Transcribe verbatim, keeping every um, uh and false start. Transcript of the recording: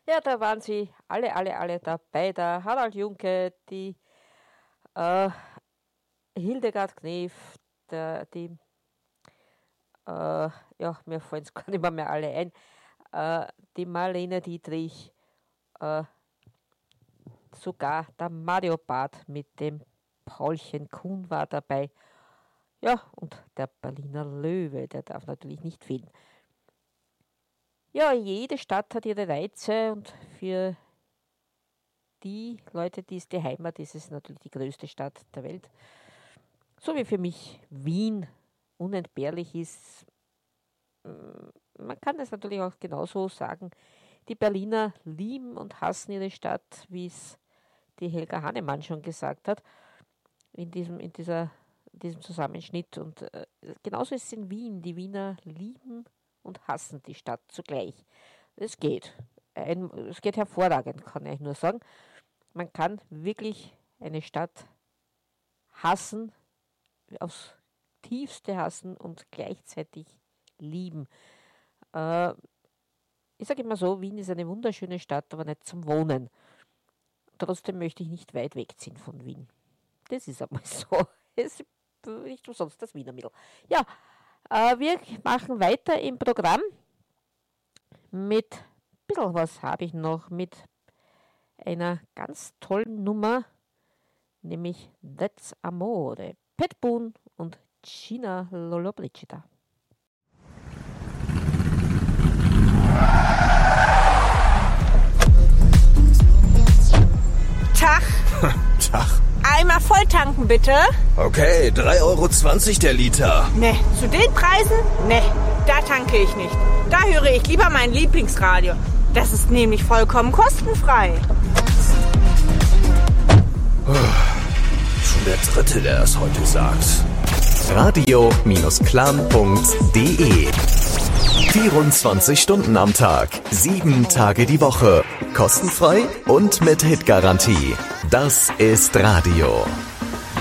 Ja, da waren sie alle, alle, alle dabei. Der Harald Junke, die äh, Hildegard Knef, der, die, äh, ja, mir fallen es gar nicht mehr, mehr alle ein, äh, die Marlene Dietrich, äh, sogar der Mario Barth mit dem Paulchen Kuhn war dabei. Ja, und der Berliner Löwe, der darf natürlich nicht fehlen. Ja, jede Stadt hat ihre Reize und für die Leute, die es die Heimat ist, ist es natürlich die größte Stadt der Welt. So wie für mich Wien unentbehrlich ist. Man kann das natürlich auch genauso sagen. Die Berliner lieben und hassen ihre Stadt, wie es die Helga Hannemann schon gesagt hat, in diesem, in dieser, in diesem Zusammenschnitt. Und äh, genauso ist es in Wien. Die Wiener lieben und hassen die Stadt zugleich. Es geht. Ein, es geht hervorragend, kann ich nur sagen. Man kann wirklich eine Stadt hassen, aufs Tiefste hassen und gleichzeitig lieben. Äh, ich sage immer so, Wien ist eine wunderschöne Stadt, aber nicht zum Wohnen. Trotzdem möchte ich nicht weit wegziehen von Wien. Das ist einmal so. Es ist nicht umsonst das Wiener Mittel. Ja, äh, wir machen weiter im Programm mit, ein bisschen was habe ich noch, mit einer ganz tollen Nummer, nämlich That's Amore. Pat Boone und Gina Lollobrigida. Tag. Tag. Einmal voll tanken, bitte. Okay, drei Euro zwanzig der Liter. Ne, zu den Preisen? Ne, da tanke ich nicht. Da höre ich lieber mein Lieblingsradio. Das ist nämlich vollkommen kostenfrei. Schon der Dritte, der das heute sagt. radio Klam punkt de vierundzwanzig Stunden am Tag, sieben Tage die Woche. Kostenfrei und mit Hitgarantie. Das ist Radio.